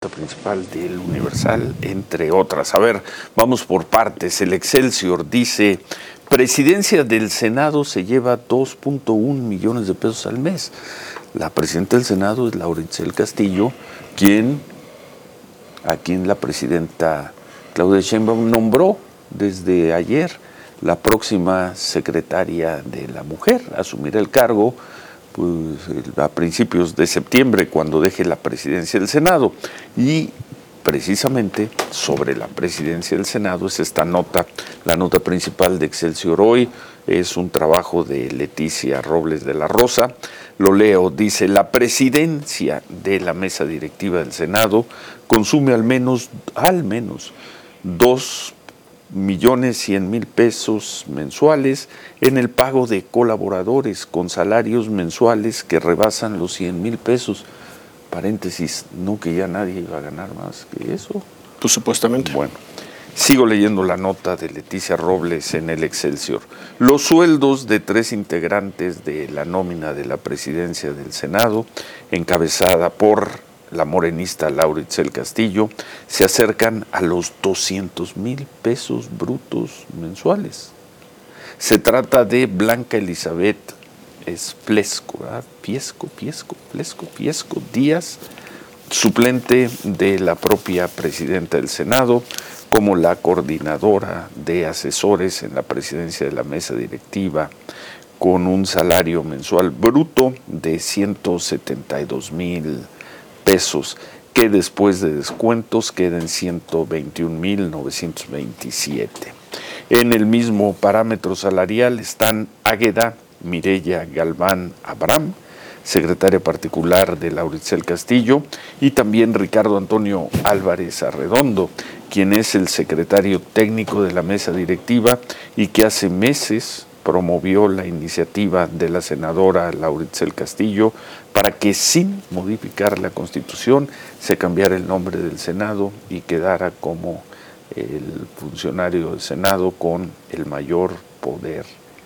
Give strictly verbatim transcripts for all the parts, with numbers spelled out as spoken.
nota principal del Universal, entre otras. A ver, vamos por partes. El Excelsior dice, presidencia del Senado se lleva dos punto uno millones de pesos al mes. La presidenta del Senado es Laura Itzel Castillo, quien, a quien la presidenta Claudia Sheinbaum nombró desde ayer la próxima secretaria de la Mujer. Asumirá el cargo pues, a principios de septiembre, cuando deje la presidencia del Senado. Y precisamente sobre la presidencia del Senado es esta nota, la nota principal de Excelsior hoy. Es un trabajo de Leticia Robles de la Rosa. Lo leo, dice, la presidencia de la mesa directiva del Senado consume al menos, al menos, dos millones cien mil pesos mensuales en el pago de colaboradores con salarios mensuales que rebasan los cien mil pesos. Paréntesis, no que ya nadie iba a ganar más que eso. Pues supuestamente. Bueno, sigo leyendo la nota de Leticia Robles en el Excelsior. Los sueldos de tres integrantes de la nómina de la presidencia del Senado, encabezada por la morenista Laura Itzel Castillo, se acercan a los doscientos mil pesos brutos mensuales. Se trata de Blanca Elizabeth Esplesco, ¿verdad? Piesco, Piesco, Plesco, Piesco Díaz, suplente de la propia presidenta del Senado, como la coordinadora de asesores en la presidencia de la mesa directiva, con un salario mensual bruto de ciento setenta y dos mil pesos, que después de descuentos queden ciento veintiún mil novecientos veintisiete. En el mismo parámetro salarial están Águeda Mireya Galván Abraham, secretaria particular de Laura Itzel Castillo, y también Ricardo Antonio Álvarez Arredondo, quien es el secretario técnico de la mesa directiva y que hace meses promovió la iniciativa de la senadora Laura Itzel Castillo para que, sin modificar la Constitución, se cambiara el nombre del Senado y quedara como el funcionario del Senado con el mayor poder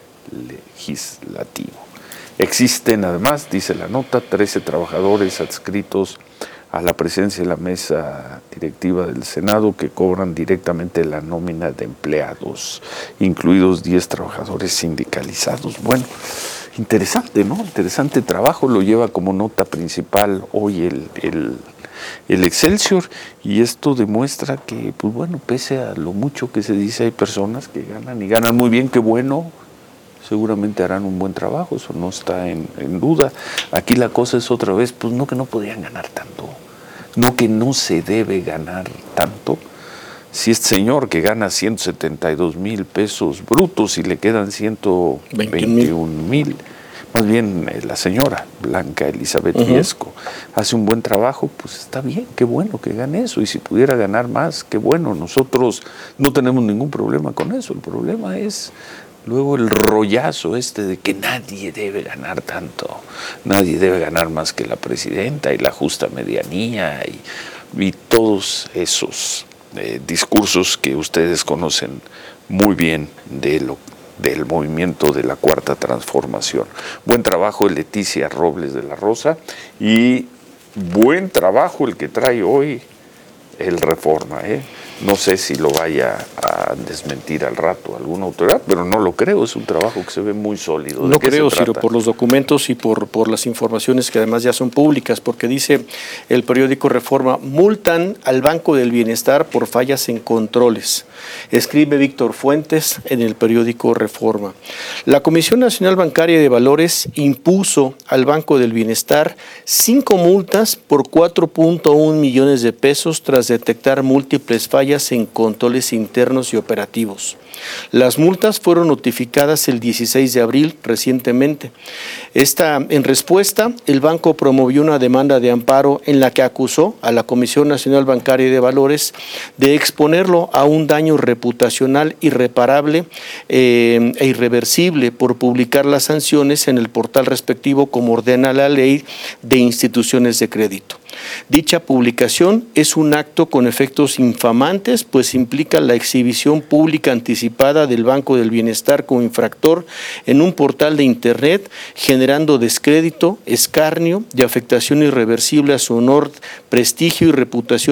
legislativo. Existen además, dice la nota, trece trabajadores adscritos a la presidencia de la mesa directiva del Senado que cobran directamente la nómina de empleados, incluidos diez trabajadores sindicalizados. Bueno, interesante, ¿no? Interesante trabajo, lo lleva como nota principal hoy el, el, el Excelsior, y esto demuestra que, pues bueno, pese a lo mucho que se dice, hay personas que ganan y ganan muy bien, qué bueno. Seguramente harán un buen trabajo, eso no está en, en duda. Aquí la cosa es otra vez, pues no que no podían ganar tanto, no que no se debe ganar tanto. Si este señor que gana ciento setenta y dos mil pesos brutos y le quedan ciento veintiún mil, más bien eh, la señora Blanca Elizabeth uh-huh. Piesco hace un buen trabajo, pues está bien, qué bueno que gane eso, y si pudiera ganar más, qué bueno. Nosotros no tenemos ningún problema con eso, el problema es luego el rollazo este de que nadie debe ganar tanto, nadie debe ganar más que la presidenta y la justa medianía y, y todos esos eh, discursos que ustedes conocen muy bien de lo, del movimiento de la Cuarta Transformación. Buen trabajo Leticia Robles de la Rosa y buen trabajo el que trae hoy el Reforma, ¿eh? No sé si lo vaya a desmentir al rato alguna autoridad, pero no lo creo, es un trabajo que se ve muy sólido. No creo, Ciro, por los documentos y por, por las informaciones que además ya son públicas, porque dice el periódico Reforma, multan al Banco del Bienestar por fallas en controles. Escribe Víctor Fuentes en el periódico Reforma. La Comisión Nacional Bancaria de Valores impuso al Banco del Bienestar cinco multas por cuatro punto uno millones de pesos tras detectar múltiples fallas en controles internos y operativos. Las multas fueron notificadas el dieciséis de abril recientemente. Esta, en respuesta, el banco promovió una demanda de amparo en la que acusó a la Comisión Nacional Bancaria de Valores de exponerlo a un daño reputacional irreparable eh, e irreversible por publicar las sanciones en el portal respectivo como ordena la ley de instituciones de crédito. Dicha publicación es un acto con efectos infamantes, pues implica la exhibición pública anticipada del Banco del Bienestar como infractor en un portal de Internet, generando descrédito, escarnio y afectación irreversible a su honor, prestigio y reputación